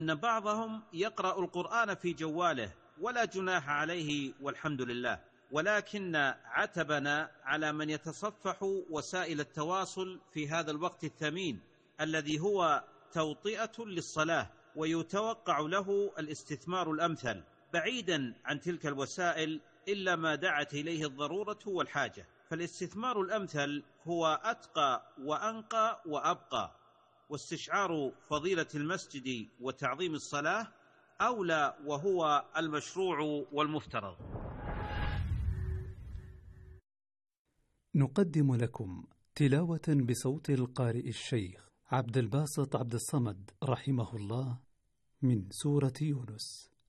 أن بعضهم يقرأ القرآن في جواله ولا جناح عليه والحمد لله، ولكن عتبنا على من يتصفح وسائل التواصل في هذا الوقت الثمين الذي هو توطئة للصلاة، ويتوقع له الاستثمار الأمثل بعيدا عن تلك الوسائل إلا ما دعت إليه الضرورة والحاجة. فالاستثمار الأمثل هو أتقى وأنقى وأبقى، واستشعار فضيلة المسجد وتعظيم الصلاة أولى وهو المشروع والمفترض. نقدم لكم تلاوة بصوت القارئ الشيخ عبد الباسط عبد الصمد رحمه الله من سورة يونس.